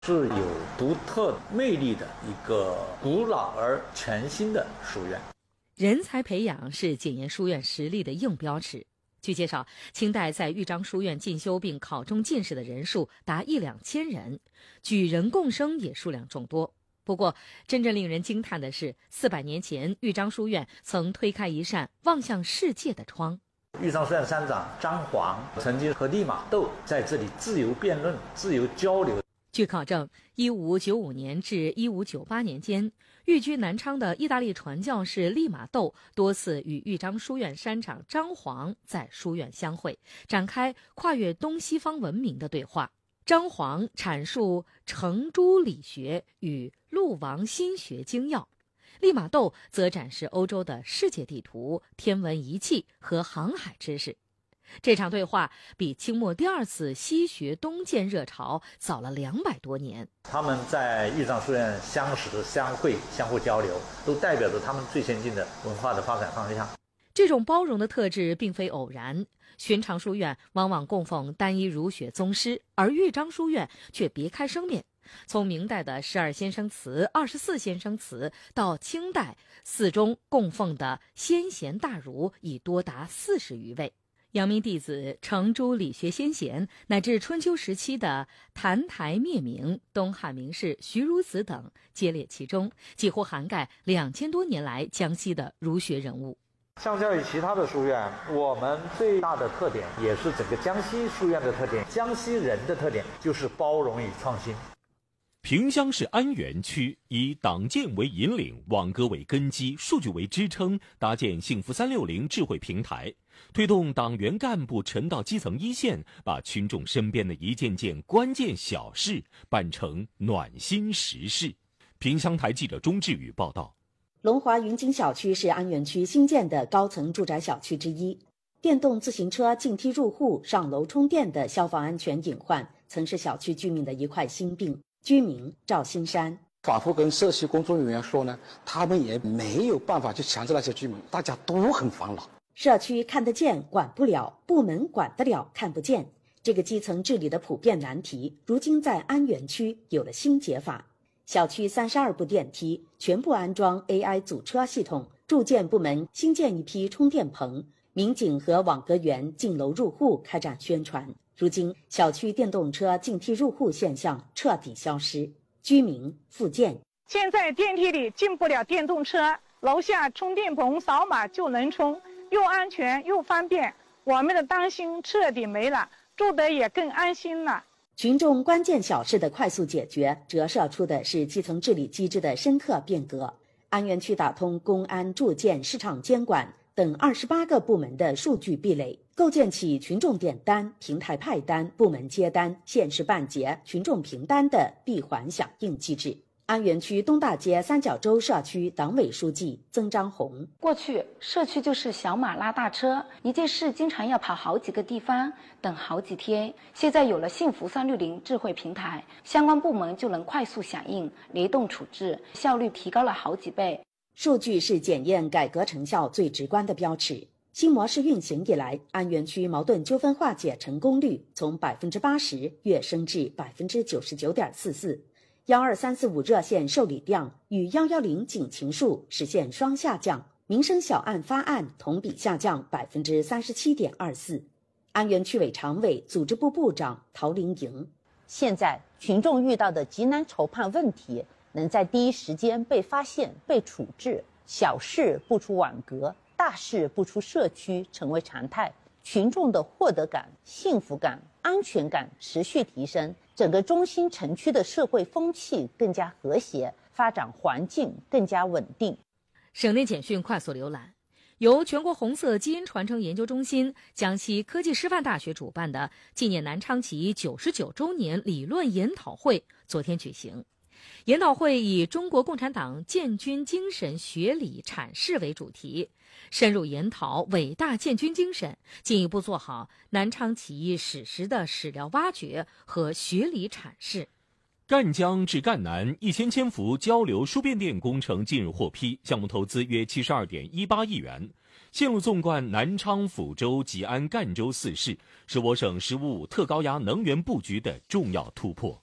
是有独特魅力的一个古老而全新的书院。 人才培养是检验书院实力的硬标尺。据介绍，清代在豫章书院进修并考中进士的人数达1-2千人，举人贡生也数量众多。不过，真正令人惊叹的是，400年前，豫章书院曾推开一扇望向世界的窗。 豫章书院山长张煌曾经和利玛窦在这里自由辩论、自由交流。 据考证，1595年至1598年间，寓居南昌的意大利传教士利玛窦多次与豫章书院山长张煌在书院相会，展开跨越东西方文明的对话。张煌阐述程朱理学与陆王心学精要，利玛窦则展示欧洲的世界地图、天文仪器和航海知识。这场对话比清末第2次西学东渐热潮早了200多年。 他们在豫章书院相识、相会、相互交流，都代表着他们最先进的文化的发展方向。 这种包容的特质并非偶然，寻常书院往往供奉单一儒学宗师，而豫章书院却别开生面。从明代的12先生祠、24先生祠，到清代寺中供奉的先贤大儒已多达40余位。阳明弟子、程朱理学先贤，乃至春秋时期的澹台灭明、东汉名士徐孺子等，皆列其中，几乎涵盖2000多年来江西的儒学人物。 相较于其他的书院，我们最大的特点，也是整个江西书院的特点，江西人的特点，就是包容与创新。 萍乡市安源区以党建为引领，网格为根基，数据为支撑，搭建幸福360智慧平台，推动党员干部沉到基层一线，把群众身边的一件件关键小事办成暖心实事。萍乡台记者钟志宇报道。 龙华云景小区是安源区新建的高层住宅小区之一，电动自行车进梯入户、上楼充电的消防安全隐患，曾是小区居民的一块心病。居民赵新山反复跟社区工作人员说呢，他们也没有办法去强制那些居民，大家都很烦恼。 社区看得见管不了，部门管得了看不见，这个基层治理的普遍难题，如今在安源区有了新解法。小区32部电梯全部安装 AI 阻车系统，住建部门新建一批充电棚，民警和网格员进楼入户开展宣传。如今，小区电动车进梯入户现象彻底消失。居民复建， 现在电梯里进不了电动车，楼下充电棚扫码就能充，又安全又方便，我们的担心彻底没了，住得也更安心了。 群众关键小事的快速解决，折射出的是基层治理机制的深刻变革。安源区打通公安、住建、市场监管等28个部门的数据壁垒，构建起群众点单、平台派单、部门接单、县市办结、群众凭单的闭环响应机制。安源区东大街三角洲社区党委书记曾章红： 过去社区就是小马拉大车，一件事经常要跑好几个地方，等好几天。现在有了幸福360智慧平台，相关部门就能快速响应，联动处置，效率提高了好几倍。 数据是检验改革成效最直观的标尺。新模式运行以来，安源区矛盾纠纷化解成功率从80%跃升至99.44%，12345热线受理量与110警情数实现双下降，民生小案发案同比下降37.24%。安源区委常委、组织部部长陶玲莹： 现在群众遇到的急难筹判问题能在第一时间被发现、被处置，小事不出网格，大事不出社区成为常态，群众的获得感、幸福感、安全感持续提升，整个中心城区的社会风气更加和谐，发展环境更加稳定。 省内简讯快速浏览。由全国红色基因传承研究中心、江西科技师范大学主办的纪念南昌起义99周年理论研讨会昨天举行。研讨会以中国共产党建军精神学理阐释为主题，深入研讨伟大建军精神，进一步做好南昌起义史实的史料挖掘和学理阐释。 赣江至赣南1000千伏交流输变电工程近日获批，项目投资约72.18亿元，线路纵贯南昌、抚州、吉安、赣州4市，是我省“十五五”特高压能源布局的重要突破。